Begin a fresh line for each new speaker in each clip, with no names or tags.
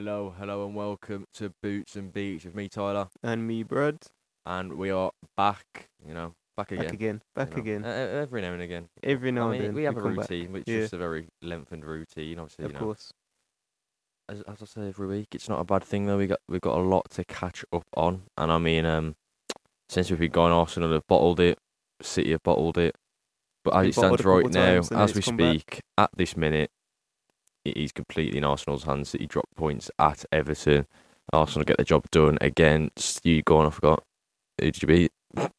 Hello, and welcome to Boots and Beats with me, Tyler,
And me, Brad.
and we are back. Back again.
Back again.
Every now and again.
Every now and then.
we have a
come back.
routine, which
Yeah.
is a very lengthened routine. Obviously,
Of course.
as I say every week, it's not a bad thing though. We've got a lot to catch up on, and since we've been going, Arsenal have bottled it, City have bottled it, but as
They
it stands
bottled
right
a couple
now,
times and then
as we
it's come back.
speak, at this minute, it is completely in Arsenal's hands. City drop points at Everton. Arsenal get the job done against you. Go on, I forgot. Who did you beat?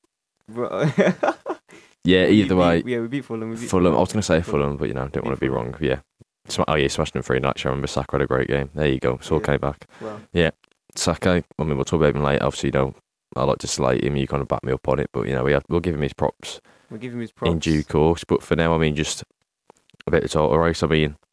Yeah, either way.
We beat Fulham.
Fulham. I was going to say Fulham, but don't want to be wrong. Yeah. Smashed them 3-0. I remember Saka had a great game. There you go. Saul came back.
Wow.
Yeah. Saka, we'll talk about him later. Obviously, I like to slate him. You kind of back me up on it, but we'll give him his props.
We'll give him his props
In due course. But for now, just a bit of total race.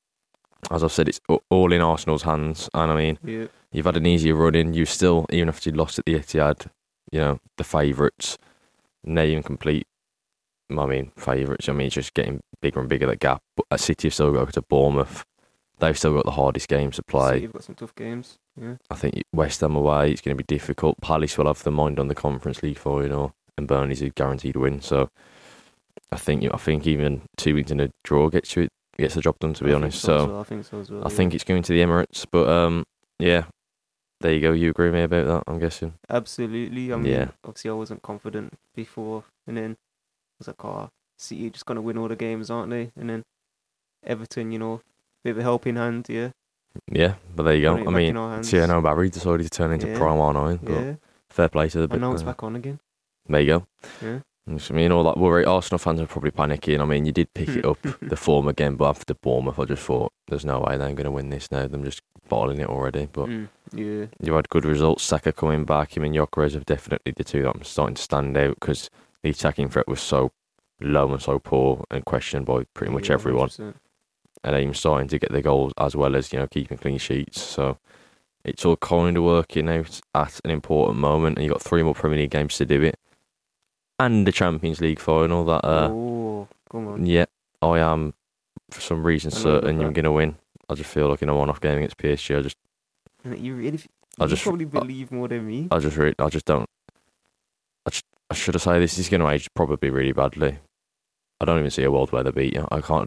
As I've said, it's all in Arsenal's hands. And
Yeah.
you've had an easier run in. You still, even after you lost at the Etihad, the favourites, now you complete. Favourites. It's just getting bigger and bigger, that gap. But at City have still got to go to Bournemouth. They've still got the hardest games to play.
You've got some tough games. Yeah.
I think West Ham away, it's going to be difficult. Palace will have the mind on the Conference League final, and Burnley's a guaranteed win. So I think even 2 weeks in a draw gets the job done, to be honest.
I think so as well.
I think it's going to the Emirates, but yeah, there you go. You agree with me about that, I'm guessing?
Absolutely. Obviously I wasn't confident before, and then I was like, City are just going to win all the games, aren't they? And then Everton, bit of a helping hand, yeah.
Yeah, but there you go. Barry decided to turn into
Yeah.
Prime R9, but
Yeah.
fair play to the...
And now it's back on again.
There you go.
Yeah.
All that worry, Arsenal fans are probably panicking. You did pick it up, the form again, but after Bournemouth, I just thought, there's no way they're going to win this now. Them just bottling it already. But
yeah.
You've had good results. Saka coming back. Gyökeres have definitely the two that I'm starting to stand out, because the attacking threat was so low and so poor and questioned by pretty much everyone.
100%.
And they're even starting to get the goals as well as, keeping clean sheets. So it's all kind of working out at an important moment, and you've got 3 more Premier League games to do it. And the Champions League final that...
come on.
Yeah, I am, for some reason, certain you're going to win. I just feel like in a one-off game against PSG,
You probably believe more than me.
I just don't... I should have said this is going to age probably really badly. I don't even see a world where they beat you. I